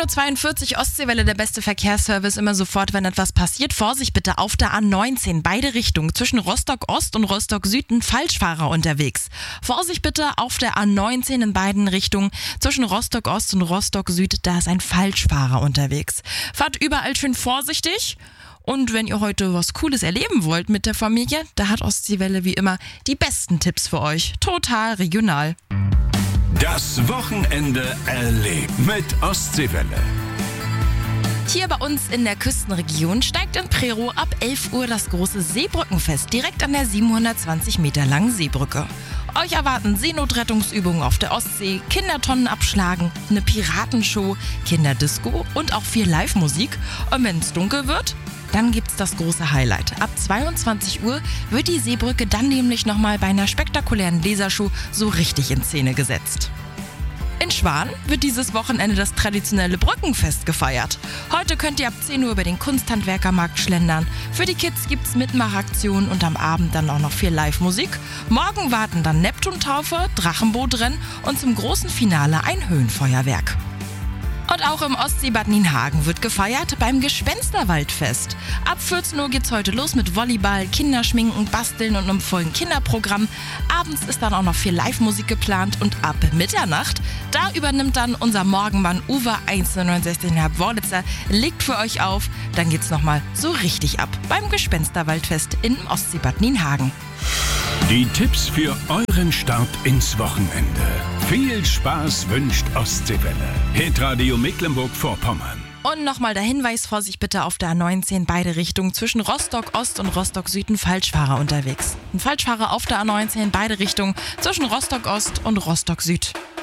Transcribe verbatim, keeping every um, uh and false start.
Uhr zweiundvierzig, Ostseewelle, der beste Verkehrsservice, immer sofort, wenn etwas passiert. Vorsicht bitte auf der A neunzehn, beide Richtungen, zwischen Rostock Ost und Rostock Süd, ein Falschfahrer unterwegs. Vorsicht bitte auf der A neunzehn in beiden Richtungen, zwischen Rostock Ost und Rostock Süd, da ist ein Falschfahrer unterwegs. Fahrt überall schön vorsichtig. Und wenn ihr heute was Cooles erleben wollt mit der Familie, da hat Ostseewelle wie immer die besten Tipps für euch. Total regional. Das Wochenende erlebt mit Ostseewelle. Hier bei uns in der Küstenregion steigt in Prerow ab elf Uhr das große Seebrückenfest direkt an der siebenhundertzwanzig Meter langen Seebrücke. Euch erwarten Seenotrettungsübungen auf der Ostsee, Kindertonnen abschlagen, eine Piratenshow, Kinderdisco und auch viel Live-Musik. Und wenn es dunkel wird, dann gibt's das große Highlight. Ab zweiundzwanzig Uhr wird die Seebrücke dann nämlich nochmal bei einer spektakulären Lasershow so richtig in Szene gesetzt. In Schwan wird dieses Wochenende das traditionelle Brückenfest gefeiert. Heute könnt ihr ab zehn Uhr über den Kunsthandwerkermarkt schlendern. Für die Kids gibt's Mitmachaktionen und am Abend dann auch noch viel Live-Musik. Morgen warten dann Neptuntaufe, Drachenbootrennen und zum großen Finale ein Höhenfeuerwerk. Und auch im Ostseebad Nienhagen wird gefeiert beim Gespensterwaldfest. Ab vierzehn Uhr geht's heute los mit Volleyball, Kinderschminken, Basteln und einem vollen Kinderprogramm. Abends ist dann auch noch viel Live-Musik geplant und ab Mitternacht, da übernimmt dann unser Morgenmann Uwe eins neun sechs Komma fünf Worditzer, legt für euch auf. Dann geht's nochmal so richtig ab beim Gespensterwaldfest im Ostseebad Nienhagen. Die Tipps für euren Start ins Wochenende. Viel Spaß wünscht Ostseewelle. Hitradio Mecklenburg-Vorpommern. Und nochmal der Hinweis, Vorsicht bitte auf der A neunzehn, beide Richtungen, zwischen Rostock Ost und Rostock Süd, ein Falschfahrer unterwegs. Ein Falschfahrer auf der A neunzehn, beide Richtungen, zwischen Rostock Ost und Rostock Süd.